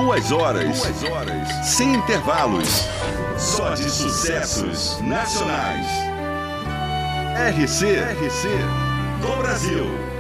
2 horas. Sem intervalos. Só de sucessos nacionais. RC do Brasil.